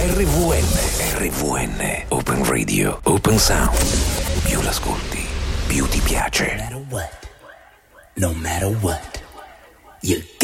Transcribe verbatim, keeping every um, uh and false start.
R V N, R V N, Open Radio, Open Sound. Più l'ascolti, più ti piace. No matter what, no matter what, you